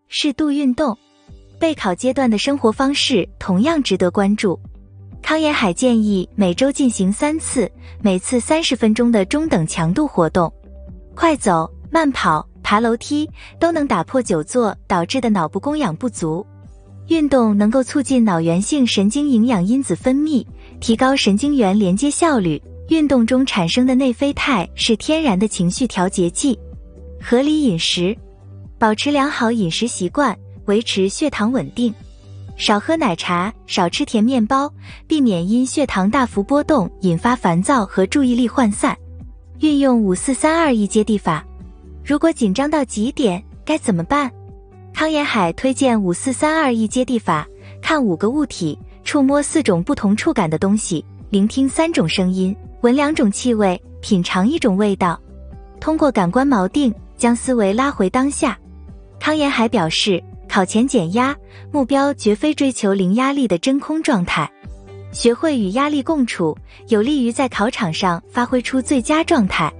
适度运动。备考阶段的生活方式同样值得关注。康延海建议每周进行3次，每次30分钟的中等强度活动，快走、慢跑、爬楼梯都能打破久坐导致的脑部供氧不足。运动能够促进脑源性神经营养因子分泌，提高神经元连接效率。运动中产生的内啡肽是天然的情绪调节剂。合理饮食，保持良好饮食习惯，维持血糖稳定。少喝奶茶，少吃甜面包，避免因血糖大幅波动引发烦躁和注意力涣散。运用5432一阶地法。如果紧张到极点，该怎么办？康延海推荐5432一阶地法，看5个物体，触摸4种不同触感的东西，聆听3种声音，闻2种气味，品尝1种味道。通过感官锚定，将思维拉回当下。康延海表示，考前减压，目标绝非追求零压力的真空状态。学会与压力共处，有利于在考场上发挥出最佳状态。